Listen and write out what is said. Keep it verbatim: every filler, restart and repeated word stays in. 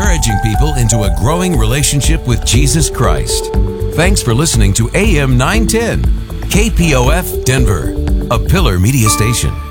encouraging people into a growing relationship with Jesus Christ. Thanks for listening to A M nine ten, K P O F Denver, a Pillar Media station.